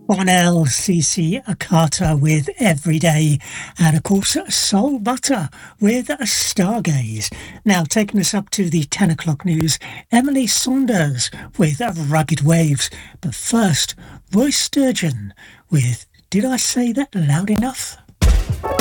Bonell CC Akata with Everyday, and of course Soul Butter with Stargaze. Now taking us up to the 10 o'clock news, Emily Saunders with Rugged Waves. But first, Roy Sturgeon with Did I Say That Loud Enough?